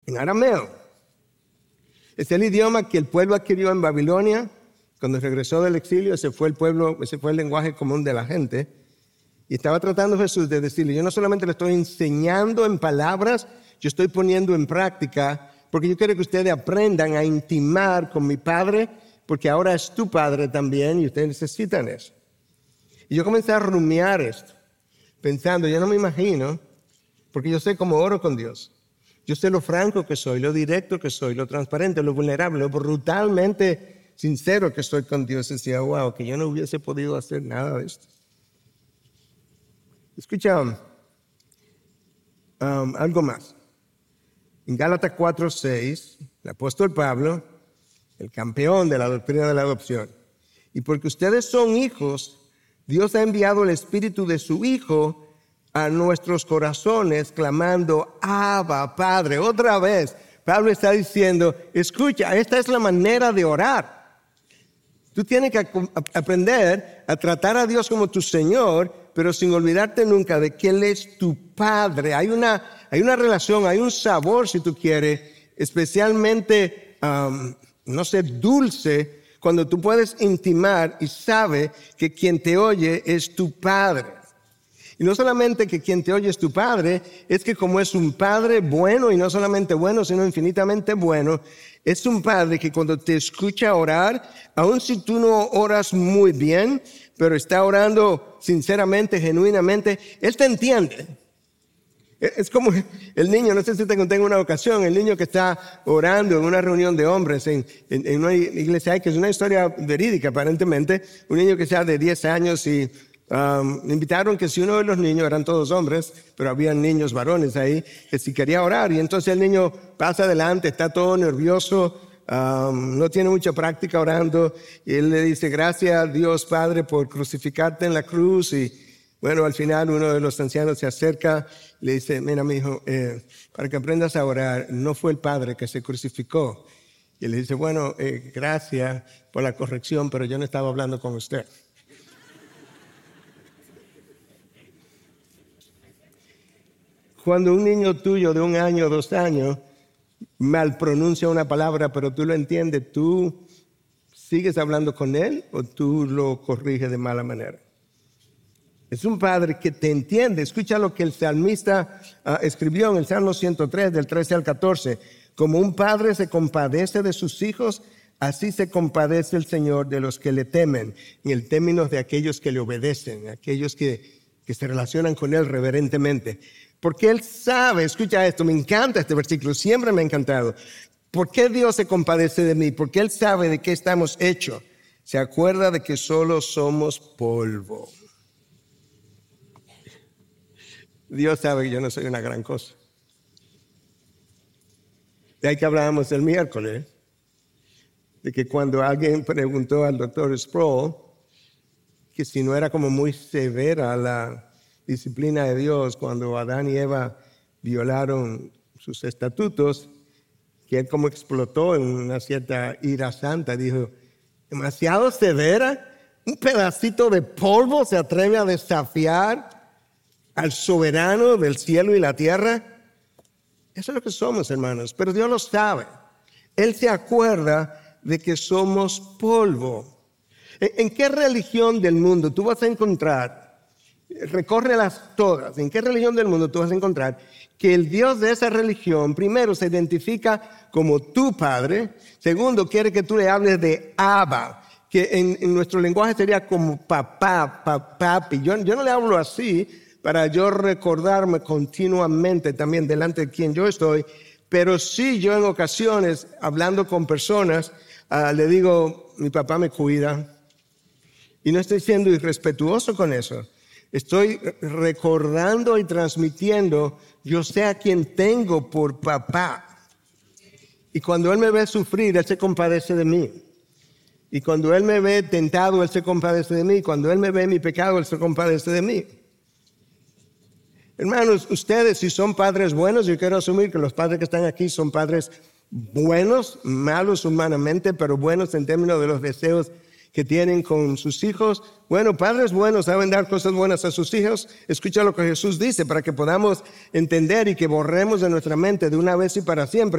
en arameo. Es el idioma que el pueblo adquirió en Babilonia. Cuando regresó del exilio, ese fue el lenguaje común de la gente. Y estaba tratando Jesús de decirle, yo no solamente le estoy enseñando en palabras, yo estoy poniendo en práctica, porque yo quiero que ustedes aprendan a intimar con mi Padre, porque ahora es tu Padre también y ustedes necesitan eso. Y yo comencé a rumiar esto, pensando, yo no me imagino, porque yo sé cómo oro con Dios. Yo sé lo franco que soy, lo directo que soy, lo transparente, lo vulnerable, lo brutalmente sincero que soy con Dios. Y decía, wow, que yo no hubiese podido hacer nada de esto. Escucha algo más. En Gálatas 4:6, el apóstol Pablo, el campeón de la doctrina de la adopción, y porque ustedes son hijos, Dios ha enviado el Espíritu de su Hijo a nuestros corazones, clamando, Abba, Padre. Otra vez, Pablo está diciendo, escucha, esta es la manera de orar. Tú tienes que aprender a tratar a Dios como tu Señor, pero sin olvidarte nunca de que Él es tu Padre. Hay una relación, hay un sabor, si tú quieres, especialmente, dulce, cuando tú puedes intimar y sabe que quien te oye es tu Padre. Y no solamente que quien te oye es tu Padre, es que como es un Padre bueno, y no solamente bueno, sino infinitamente bueno, es un Padre que cuando te escucha orar, aun si tú no oras muy bien, pero está orando sinceramente, genuinamente, Él te entiende. Es como el niño, no sé si te conté en una ocasión, el niño que está orando en una reunión de hombres en una iglesia, que es una historia verídica aparentemente, un niño que sea de 10 años y me invitaron que si uno de los niños, eran todos hombres, pero había niños varones ahí, que si quería orar, y entonces el niño pasa adelante, está todo nervioso, no tiene mucha práctica orando, y él le dice, gracias Dios Padre por crucificarte en la cruz, y bueno, al final uno de los ancianos se acerca y le dice, mira mi hijo, para que aprendas a orar, no fue el Padre que se crucificó. Y él le dice, bueno, gracias por la corrección, pero yo no estaba hablando con usted. Cuando un niño tuyo de 1 año o 2 años mal pronuncia una palabra, pero tú lo entiendes, ¿tú sigues hablando con él o tú lo corriges de mala manera? Es un Padre que te entiende. Escucha lo que el salmista escribió en el Salmo 103, del 13 al 14. Como un padre se compadece de sus hijos, así se compadece el Señor de los que le temen, en el término de aquellos que le obedecen, aquellos que se relacionan con Él reverentemente. Porque Él sabe, escucha esto, me encanta este versículo, siempre me ha encantado. ¿Por qué Dios se compadece de mí? Porque Él sabe de qué estamos hechos. Se acuerda de que solo somos polvo. Dios sabe que yo no soy una gran cosa. De ahí que hablábamos el miércoles, de que cuando alguien preguntó al doctor Sproul que si no era como muy severa la disciplina de Dios cuando Adán y Eva violaron sus estatutos, que él como explotó en una cierta ira santa, dijo, demasiado severa, un pedacito de polvo se atreve a desafiar al soberano del cielo y la tierra. Eso es lo que somos, hermanos, pero Dios lo sabe. Él se acuerda de que somos polvo. ¿En qué religión del mundo tú vas a encontrar? Recórrelas todas. ¿En qué religión del mundo tú vas a encontrar que el Dios de esa religión, primero, se identifica como tu Padre, segundo, quiere que tú le hables de Abba, que en nuestro lenguaje sería como papá, papi? Yo no le hablo así para yo recordarme continuamente también delante de quien yo estoy, pero sí yo en ocasiones, hablando con personas, le digo, mi papá me cuida, y no estoy siendo irrespetuoso con eso. Estoy recordando y transmitiendo, yo sé a quien tengo por papá. Y cuando Él me ve sufrir, Él se compadece de mí. Y cuando Él me ve tentado, Él se compadece de mí. Cuando Él me ve mi pecado, Él se compadece de mí. Hermanos, ustedes si son padres buenos, yo quiero asumir que los padres que están aquí son padres buenos, malos humanamente, pero buenos en términos de los deseos que tienen con sus hijos. Bueno, padres buenos saben dar cosas buenas a sus hijos. Escucha lo que Jesús dice para que podamos entender y que borremos de nuestra mente de una vez y para siempre